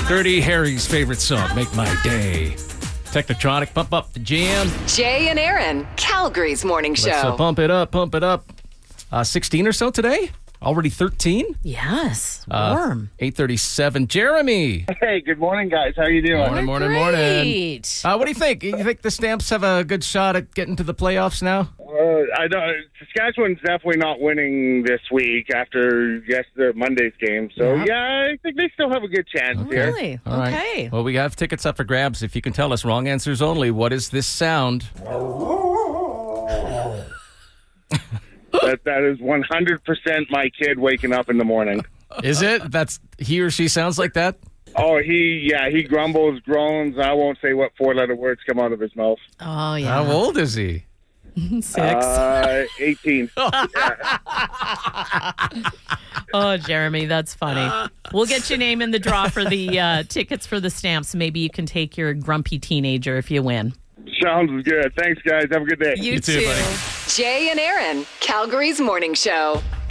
Dirty Harry's favorite song, Make My Day. Technotronic, pump up the jam. Jay and Aaron, Calgary's morning show. Let's pump it up, pump it up. 16 or so today? Already 13? Yes, warm. 8:37. Jeremy. Hey, good morning, guys. How you doing? Morning. Great. What do you think? You think the Stamps have a good shot at getting to the playoffs now? I don't. Saskatchewan's definitely not winning this week after Monday's game. So, yeah, I think they still have a good chance here. Really? All right. Okay. Well, we have tickets up for grabs. If you can tell us wrong answers only, what is this sound? That is 100% my kid waking up in the morning. Is it? That's he or she sounds like that? Oh, he grumbles, groans. I won't say what four-letter words come out of his mouth. Oh, yeah. How old is he? 6. 18. Oh, Jeremy, that's funny. We'll get your name in the draw for the tickets for the Stamps. Maybe you can take your grumpy teenager if you win. Sounds good. Thanks, guys. Have a good day. You too, buddy. Jay and Aaron, Calgary's morning show.